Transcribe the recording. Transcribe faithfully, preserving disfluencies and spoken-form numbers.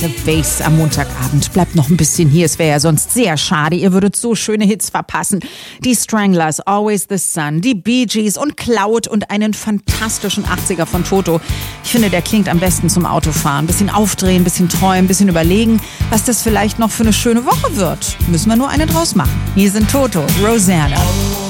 The Bass am Montagabend. Bleibt noch ein bisschen hier, es wäre ja sonst sehr schade. Ihr würdet so schöne Hits verpassen. Die Stranglers, Always the Sun, die Bee Gees und Cloud und einen fantastischen achtziger von Toto. Ich finde, der klingt am besten zum Autofahren. Bisschen aufdrehen, bisschen träumen, bisschen überlegen, was das vielleicht noch für eine schöne Woche wird. Müssen wir nur eine draus machen. Hier sind Toto, Rosanna.